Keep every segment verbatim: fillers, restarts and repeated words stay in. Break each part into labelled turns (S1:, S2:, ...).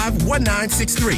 S1: one nine six three.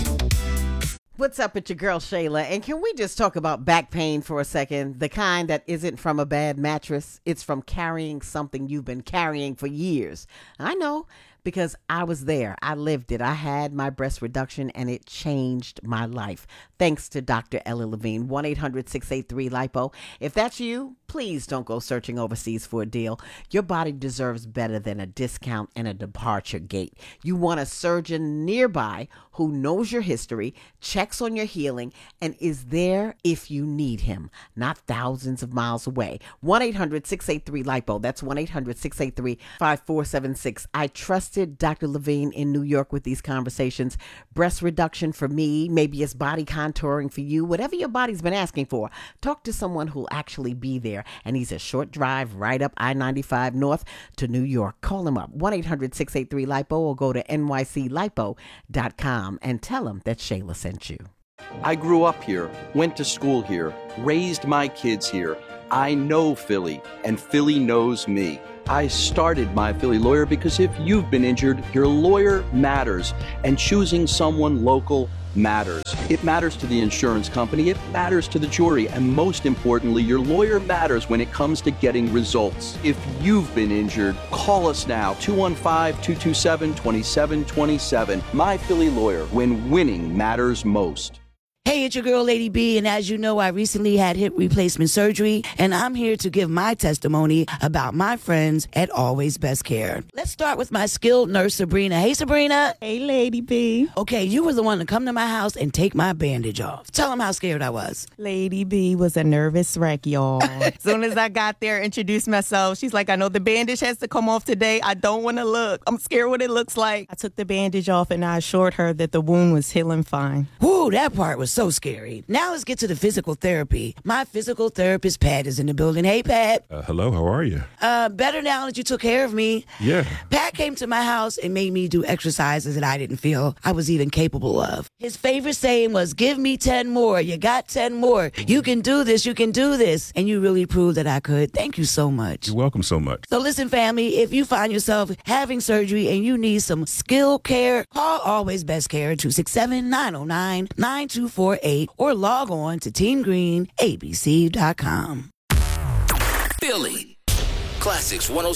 S2: What's up with your girl Shayla? And can we just talk about back pain for a second? The kind that isn't from a bad mattress. It's from carrying something you've been carrying for years. I know, because I was there. I lived it. I had my breast reduction and it changed my life. Thanks to Doctor Ellie Levine. one eight hundred six eight three lipo. If that's you, please don't go searching overseas for a deal. Your body deserves better than a discount and a departure gate. You want a surgeon nearby who knows your history, checks on your healing, and is there if you need him, not thousands of miles away. one eight hundred six eight three lipo. That's one eight hundred six eight three five four seven six. I trusted Doctor Levine in New York with these conversations. Breast reduction for me, maybe it's body contouring for you, whatever your body's been asking for. Talk to someone who'll actually be there, and he's a short drive right up I ninety-five North to New York. Call him up, one eight hundred six eight three lipo, or go to N Y C lipo dot com and tell him that Shayla sent you.
S3: I grew up here, went to school here, raised my kids here. I know Philly, and Philly knows me. I started My Philly Lawyer because if you've been injured, your lawyer matters, and choosing someone local matters. It matters to the insurance company, it matters to the jury, and most importantly, your lawyer matters when it comes to getting results. If you've been injured, call us now, two one five, two two seven, two seven two seven. My Philly Lawyer, when winning matters most.
S4: Hey, it's your girl, Lady B, and as you know, I recently had hip replacement surgery, and I'm here to give my testimony about my friends at Always Best Care. Let's start with my skilled nurse, Sabrina. Hey, Sabrina.
S5: Hey, Lady B.
S4: Okay, you were the one to come to my house and take my bandage off. Tell them how scared I was.
S5: Lady B was a nervous wreck, y'all. As soon as I got there, introduced myself, she's like, I know the bandage has to come off today. I don't want to look. I'm scared what it looks like. I took the bandage off, and I assured her that the wound was healing fine.
S4: Woo, that part was so scary. Now let's get to the physical therapy. My physical therapist, Pat, is in the building. Hey, Pat.
S6: Uh, hello, how are you?
S4: Uh, better now that you took care of me.
S6: Yeah.
S4: Pat came to my house and made me do exercises that I didn't feel I was even capable of. His favorite saying was, give me ten more. You got ten more. You can do this. You can do this. And you really proved that I could. Thank you so much.
S6: You're welcome so much.
S4: So listen, family, if you find yourself having surgery and you need some skill care, call Always Best Care, two six seven, nine oh nine, nine two four eight, or log on to team green a b c dot com.
S7: Philly Classics one oh